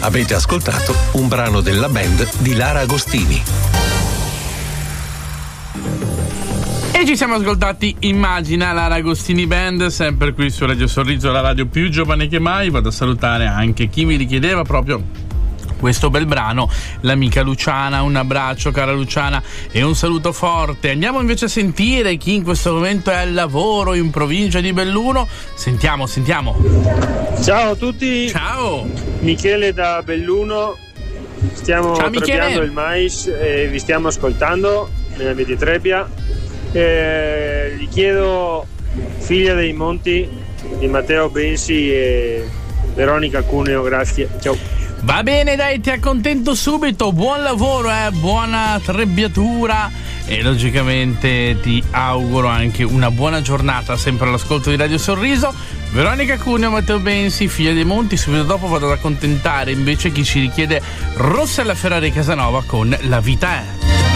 Avete ascoltato un brano della band di Lara Agostini. E ci siamo ascoltati Immagina, Lara Agostini Band, sempre qui su Radio Sorriso, la radio più giovane che mai. Vado a salutare anche chi mi richiedeva proprio questo bel brano, l'amica Luciana. Un abbraccio, cara Luciana, e un saluto forte. Andiamo invece a sentire chi in questo momento è al lavoro in provincia di Belluno. Sentiamo. Ciao a tutti. Ciao. Michele da Belluno. Stiamo trebbiando il mais e vi stiamo ascoltando nella via di Trebbia. Gli chiedo Figlia dei Monti di Matteo Bensi e Veronica Cuneo, grazie, ciao. Va bene, dai, ti accontento subito. Buon lavoro, buona trebbiatura, e logicamente ti auguro anche una buona giornata, sempre all'ascolto di Radio Sorriso. Veronica Cuneo, Matteo Bensi, Figlia dei Monti. Subito dopo vado ad accontentare invece chi ci richiede Rossella Ferrari Casanova con La vita è.